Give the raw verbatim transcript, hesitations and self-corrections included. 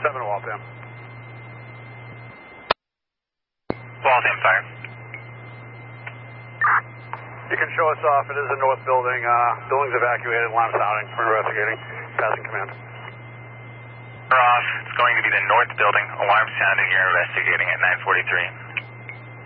seven Waltham. Waltham, fire. You can show us off. It is a north building. Uh, building's evacuated. Alarm sounding. We're investigating. Passing command. We're off. It's going to be the north building. Alarm sounding. You're investigating at nine forty-three.